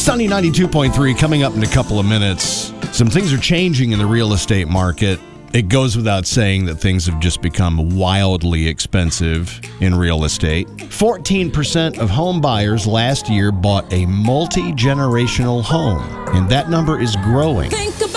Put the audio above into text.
Sunny 92.3 coming up in a couple of minutes. Some things are changing in the real estate market. It goes without saying that things have just become wildly expensive in real estate. 14% of home buyers last year bought a multi-generational home, and that number is growing. Think